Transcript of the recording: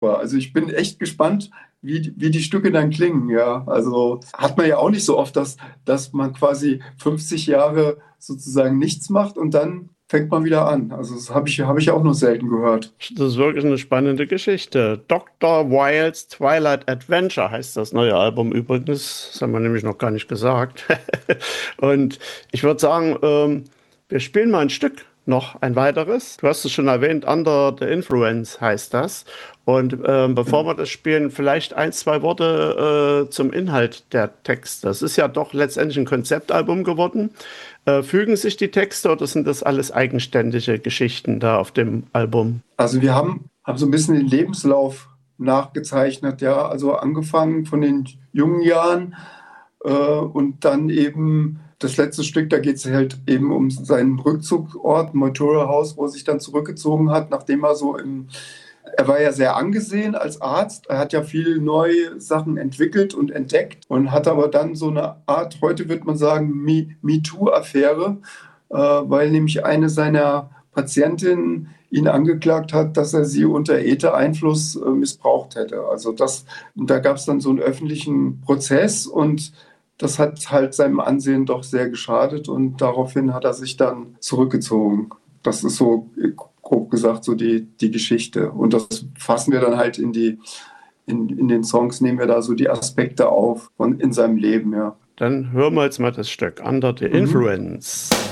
Also ich bin echt gespannt, wie die Stücke dann klingen, ja. Also hat man ja auch nicht so oft, dass man quasi 50 Jahre sozusagen nichts macht und dann fängt man wieder an. Also das hab ich auch nur selten gehört. Das ist wirklich eine spannende Geschichte. Dr. Wilds Twilight Adventure heißt das neue Album übrigens. Das haben wir nämlich noch gar nicht gesagt. Und ich würde sagen, wir spielen mal ein Stück, noch ein weiteres. Du hast es schon erwähnt, Under the Influence heißt das. Und bevor wir das spielen, vielleicht ein, zwei Worte zum Inhalt der Texte. Das ist ja doch letztendlich ein Konzeptalbum geworden. Fügen sich die Texte oder sind das alles eigenständige Geschichten da auf dem Album? Also haben so ein bisschen den Lebenslauf nachgezeichnet, ja. Also angefangen von den jungen Jahren und dann eben das letzte Stück, da geht es halt eben um seinen Rückzugsort, Motora House, wo er sich dann zurückgezogen hat, nachdem er er war ja sehr angesehen als Arzt. Er hat ja viele neue Sachen entwickelt und entdeckt und hat aber dann so eine Art, heute würde man sagen, MeToo-Affäre, weil nämlich eine seiner Patientinnen ihn angeklagt hat, dass er sie unter ETA-Einfluss missbraucht hätte. Da gab es dann so einen öffentlichen Prozess und das hat halt seinem Ansehen doch sehr geschadet und daraufhin hat er sich dann zurückgezogen. Das ist so grob gesagt so die Geschichte. Und das fassen wir dann halt in den Songs, nehmen wir da so die Aspekte auf von in seinem Leben, ja. Dann hören wir jetzt mal das Stück Under the Mhm. Influence.